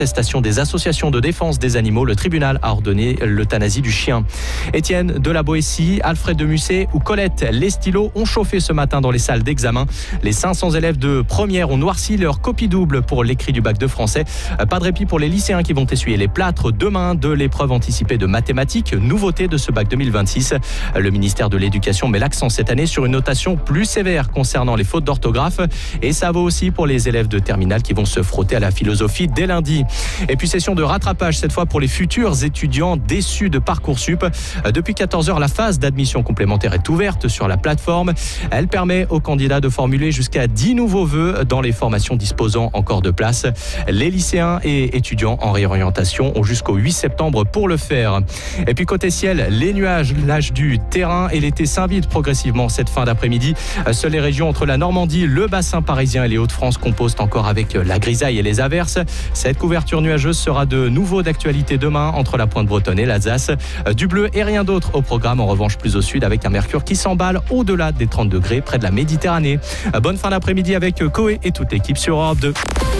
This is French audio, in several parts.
Des associations de défense des animaux, le tribunal a ordonné l'euthanasie du chien. Étienne de la Boétie, Alfred de Musset ou Colette, les stylos ont chauffé ce matin dans les salles d'examen. Les 500 élèves de première ont noirci leur copie double pour l'écrit du bac de français. Pas de répit pour les lycéens qui vont essuyer les plâtres demain de l'épreuve anticipée de mathématiques, nouveauté de ce bac 2026. Le ministère de l'Éducation met l'accent cette année sur une notation plus sévère concernant les fautes d'orthographe et ça vaut aussi pour les élèves de terminale qui vont se frotter à la philosophie dès lundi. Et puis session de rattrapage cette fois pour les futurs étudiants déçus de Parcoursup. Depuis 14h, la phase d'admission complémentaire est ouverte sur la plateforme. Elle permet aux candidats de formuler jusqu'à 10 nouveaux vœux dans les formations disposant encore de place. Les lycéens et étudiants en réorientation ont jusqu'au 8 septembre pour le faire. Et puis côté ciel, les nuages, l'âge du terrain et l'été s'invitent progressivement cette fin d'après-midi. Seules les régions entre la Normandie, le bassin parisien et les Hauts-de-France composent encore avec la grisaille et les averses. Cette couverture nuageuse sera de nouveau d'actualité demain entre la pointe bretonne et l'Alsace. Du bleu et rien d'autre au programme, en revanche plus au sud avec un mercure qui s'emballe au-delà des 30 degrés près de la Méditerranée. Bonne fin d'après-midi avec Coé et toute l'équipe sur Europe 2.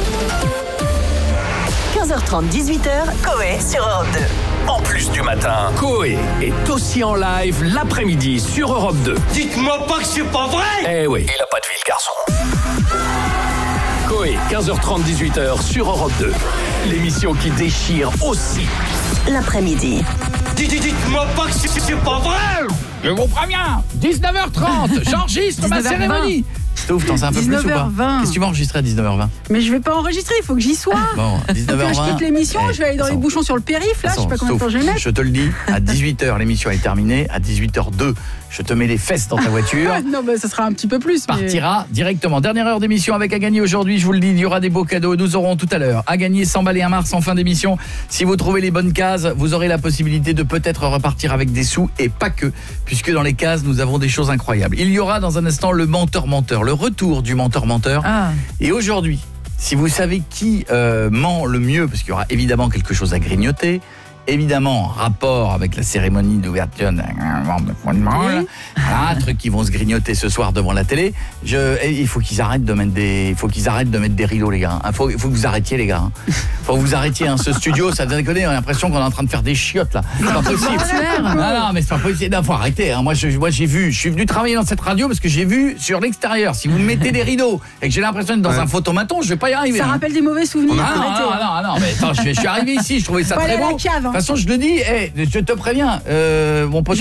15h30, 18h, Coé sur Europe 2. En plus du matin, Coé est aussi en live l'après-midi sur Europe 2. Dites-moi pas que c'est pas vrai! Eh oui, il a pas de vie le garçon. Coé, 15h30, 18h sur Europe 2. L'émission qui déchire aussi l'après-midi. Dites-moi pas que c'est pas vrai! Je vous préviens, 19h30, j'enregistre ma 19h20. cérémonie. Stouff, t'en sais un peu plus ou pas? 19h20. Qu'est-ce que tu vas enregistrer à 19h20? Mais je vais pas enregistrer, il faut que j'y sois. Bon, Faut que je 19h20. quitte l'émission, je vais aller dans les bouchons sur le périph', là, je sais pas combien de temps je vais mettre. Je te le dis, à 18h, l'émission est terminée. À 18h02, je te mets les fesses dans ta voiture. Non, mais ça sera un petit peu plus. Mais... Partira directement. Dernière heure d'émission avec à gagner aujourd'hui, je vous le dis, il y aura des beaux cadeaux. Nous aurons tout à l'heure à gagner 100 balles et un Mars en fin d'émission. Si vous trouvez les bonnes cases, vous aurez la possibilité de peut-être repartir avec des sous et pas que, puisque dans les cases, nous avons des choses incroyables. Il y aura dans un instant le menteur-menteur, le retour du menteur-menteur. Et aujourd'hui, si vous savez qui ment le mieux, parce qu'il y aura évidemment quelque chose à grignoter, évidemment en rapport avec la cérémonie d'ouverture voilà, un truc qui vont se grignoter ce soir devant la télé. Il faut qu'ils arrêtent de mettre des rideaux, les gars. Il faut que vous arrêtiez, les gars. Faut que vous arrêtiez ce studio, ça déconne, on a l'impression qu'on est en train de faire des chiottes là. C'est pas possible. Non, mais c'est pas possible. Il faut arrêter. Moi j'ai vu, je suis venu travailler dans cette radio parce que j'ai vu sur l'extérieur, si vous mettez des rideaux et que j'ai l'impression d'être dans un photomaton, je vais pas y arriver. Ça rappelle des mauvais souvenirs. Non, mais attends, je suis arrivé ici, je trouvais ça très beau. De toute façon, je le dis, je te préviens, mon pote